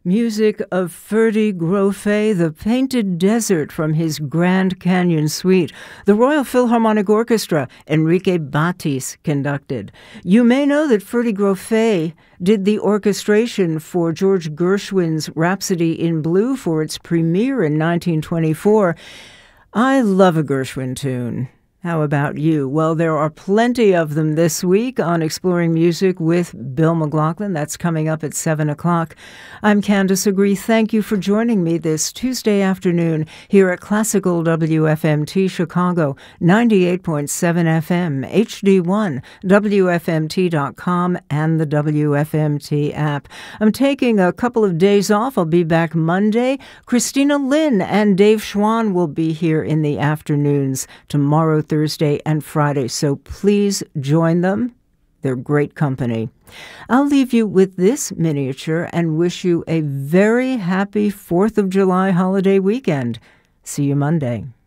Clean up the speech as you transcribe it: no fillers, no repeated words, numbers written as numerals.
Music of Ferdy Grofé, The Painted Desert from his Grand Canyon Suite. The Royal Philharmonic Orchestra, Enrique Batis conducted. You may know that Ferdy Grofé did the orchestration for George Gershwin's Rhapsody in Blue for its premiere in 1924. I love a Gershwin tune. How about you? Well, there are plenty of them this week on Exploring Music with Bill McLaughlin. That's coming up at 7 o'clock. I'm Candace Agree. Thank you for joining me this Tuesday afternoon here at Classical WFMT Chicago, 98.7 FM, HD1, WFMT.com, and the WFMT app. I'm taking a couple of days off. I'll be back Monday. Christina Lynn and Dave Schwann will be here in the afternoons tomorrow, Thursday, and Friday, so please join them. They're great company. I'll leave you with this miniature and wish you a very happy 4th of July holiday weekend. See you Monday.